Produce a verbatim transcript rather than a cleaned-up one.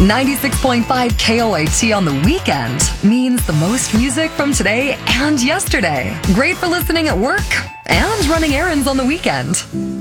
ninety-six point five K O I T on the weekend means the most music from today and yesterday. Great for listening at work and running errands on the weekend.